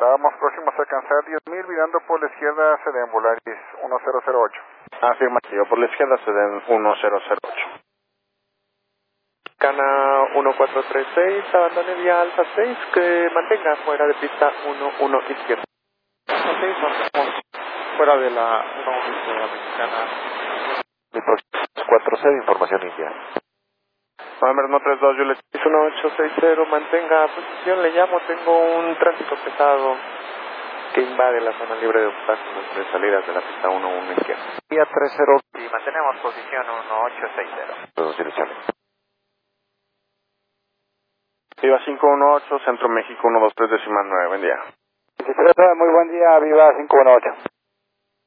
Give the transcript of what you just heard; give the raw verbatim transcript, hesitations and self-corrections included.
Estábamos próximos a alcanzar diez mil, virando por la izquierda, se den Volaris uno cero cero ocho. Afirmativo, por la izquierda se den uno cero cero ocho. Cana uno cuatro tres seis, abandone vía Alfa seis, que mantenga fuera de pista uno uno izquierda. Alfa seis, mantenemos fuera de la uno uno izquierda mexicana. cuatro cero, información india. November uno tres dos, Juliet uno ocho seis cero, mantenga posición, le llamo, tengo un tránsito pesado que invade la zona libre de obstáculos de salidas de la pista uno uno izquierda. Vía tres cero. Y mantenemos posición uno ocho seis cero. Dos direcciones. Viva cinco uno ocho, Centro México uno dos tres decimal nueve, buen día. Muy buen día, Viva cinco uno ocho.